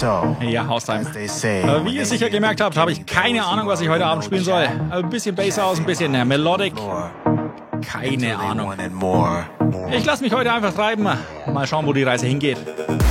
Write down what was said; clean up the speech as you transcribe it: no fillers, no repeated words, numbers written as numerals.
Ja, Haustime. Wie ihr sicher gemerkt habt, habe ich keine Ahnung, was ich heute Abend spielen soll. Ein bisschen Bass aus, ein bisschen Melodic. Keine Ahnung. Ich lasse mich heute einfach treiben. Mal schauen, wo die Reise hingeht.